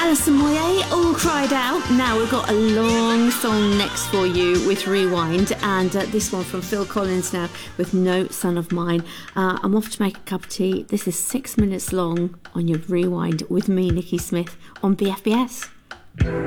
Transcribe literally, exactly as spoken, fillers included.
Alison Moyet, All Cried Out. Now we've got a long song next for you with Rewind, and uh, this one from Phil Collins now with No Son of Mine. Uh, I'm off to make a cup of tea. This is six minutes long on your Rewind with me, Nikki Smith, on B F B S.